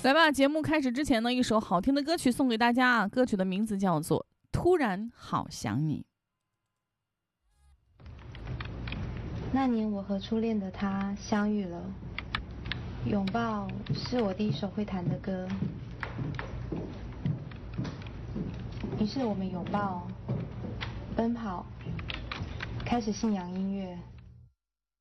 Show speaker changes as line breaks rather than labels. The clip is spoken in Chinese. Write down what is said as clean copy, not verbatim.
来吧，节目开始之前呢，一首好听的歌曲送给大家啊，歌曲的名字叫做《突然好想你》。
那年我和初恋的他相遇了，拥抱是我第一首会弹的歌，于是我们拥抱、奔跑，开始信仰音乐。